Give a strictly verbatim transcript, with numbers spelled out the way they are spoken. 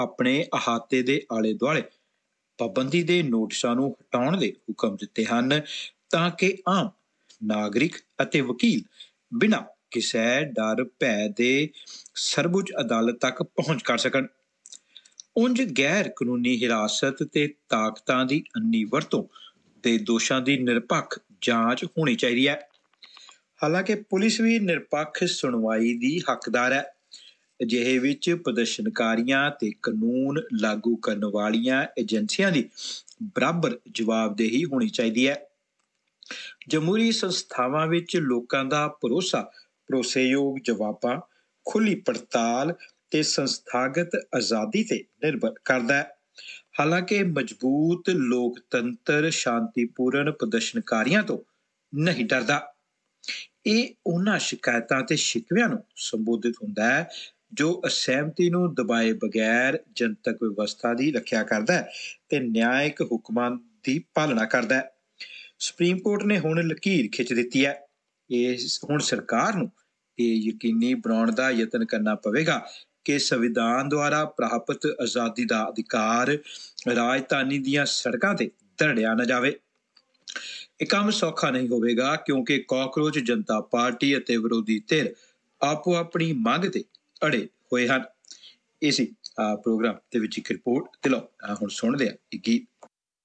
ਆਪਣੇ ਅਹਾਤੇ ਦੇ ਆਲੇ ਦੁਆਲੇ ਪਾਬੰਦੀ ਦੇ ਨੋਟਿਸਾਂ ਨੂੰ ਹਟਾਉਣ ਦੇ ਹੁਕਮ ਦਿੱਤੇ ਹਨ ਤਾਂ ਕਿ ਆਮ ਨਾਗਰਿਕ ਅਤੇ ਵਕੀਲ ਬਿਨਾਂ ਕਿਸੇ ਡਰ ਭੈ ਦੇ ਸਰਵਉੱਚ ਅਦਾਲਤ ਤੱਕ ਪਹੁੰਚ ਕਰ ਸਕਣ। ਉਂਝ ਗੈਰ ਕਾਨੂੰਨੀ ਹਿਰਾਸਤ ਤੇ ਤਾਕਤਾਂ ਦੀ ਅੰਨੀ ਵਰਤੋਂ ਦੇ ਦੋਸ਼ਾਂ ਦੀ ਨਿਰਪੱਖ ਜਾਂਚ ਹੋਣੀ ਚਾਹੀਦੀ ਹੈ। ਹਾਲਾਂਕਿ ਪੁਲਿਸ ਵੀ ਨਿਰਪੱਖ ਸੁਣਵਾਈ ਦੀ ਹੱਕਦਾਰ ਹੈ। ਅਜਿਹੇ ਵਿੱਚ ਪ੍ਰਦਰਸ਼ਨਕਾਰੀਆਂ ਤੇ ਕਾਨੂੰਨ ਲਾਗੂ ਕਰਨ ਵਾਲੀਆਂ ਏਜੰਸੀਆਂ ਦੀ ਬਰਾਬਰ ਜਵਾਬਦੇਹੀ ਹੋਣੀ ਚਾਹੀਦੀ ਹੈ। ਜਮਹੂਰੀ ਸੰਸਥਾਵਾਂ ਵਿੱਚ ਲੋਕਾਂ ਦਾ ਭਰੋਸਾ ਭਰੋਸੇਯੋਗ ਜਵਾਬਾਂ, ਖੁੱਲ੍ਹੀ ਪੜਤਾਲ ਤੇ ਸੰਸਥਾਗਤ ਆਜ਼ਾਦੀ ਤੇ ਨਿਰਭਰ ਕਰਦਾ ਹੈ। ਹਾਲਾਂਕਿ ਮਜ਼ਬੂਤ ਲੋਕਤੰਤਰ ਸ਼ਾਂਤੀਪੂਰਨ ਪ੍ਰਦਰਸ਼ਨਕਾਰੀਆਂ ਤੋਂ ਨਹੀਂ ਡਰਦਾ। ਇਹ ਉਹਨਾਂ ਸ਼ਿਕਾਇਤਾਂ ਤੇ ਸ਼ਿਕਵਿਆਂ ਨੂੰ ਸੰਬੋਧਿਤ ਹੁੰਦਾ ਹੈ ਜੋ ਅਸਹਿਮਤੀ ਨੂੰ ਦਬਾਏ ਬਗੈਰ ਜਨਤਕ ਵਿਵਸਥਾ ਦੀ ਰੱਖਿਆ ਕਰਦਾ ਹੈ ਤੇ ਨਿਆਇਕ ਹੁਕਮਾਂ ਦੀ ਪਾਲਣਾ ਕਰਦਾ ਹੈ। ਸੁਪਰੀਮ ਕੋਰਟ ਨੇ ਹੁਣ ਲਕੀਰ ਖਿੱਚ ਦਿੱਤੀ ਹੈ। ਇਹ ਹੁਣ ਸਰਕਾਰ ਨੂੰ ਇਹ ਯਕੀਨੀ ਬਣਾਉਣ ਦਾ ਯਤਨ ਕਰਨਾ ਪਵੇਗਾ ਕਿ ਸੰਵਿਧਾਨ ਦੁਆਰਾ ਪ੍ਰਾਪਤ ਆਜ਼ਾਦੀ ਦਾ ਅਧਿਕਾਰ ਰਾਜਧਾਨੀ ਦੀਆਂ ਸੜਕਾਂ ਤੇ ਧੜਿਆ ਨਾ ਜਾਵੇ। ਇਹ ਕੰਮ ਸੌਖਾ ਨਹੀਂ ਹੋਵੇਗਾ ਕਿਉਂਕਿ ਕਾਕਰੋਚ ਜਨਤਾ ਪਾਰਟੀ ਅਤੇ ਵਿਰੋਧੀ ਧਿਰ ਆਪੋ ਆਪਣੀ ਮੰਗ ਤੇ ਅੜੇ ਹੋਏ ਹਨ। ਇਸੇ ਪ੍ਰੋਗਰਾਮ ਦੇ ਵਿੱਚ ਇੱਕ ਰਿਪੋਰਟ ਤੇ ਲਓ ਹੁਣ ਸੁਣਦੇ ਆ ਇੱਕ ਗੀਤ।